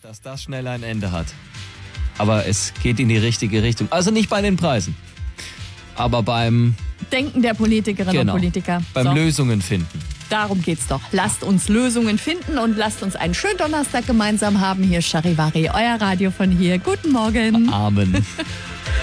dass das schnell ein Ende hat. Aber es geht in die richtige Richtung. Also nicht bei den Preisen, aber beim Denken der Politikerinnen und Politiker. Beim Lösungen finden. Darum geht's doch. Lasst uns Lösungen finden und lasst uns einen schönen Donnerstag gemeinsam haben. Hier ist Charivari, euer Radio von hier. Guten Morgen. Amen.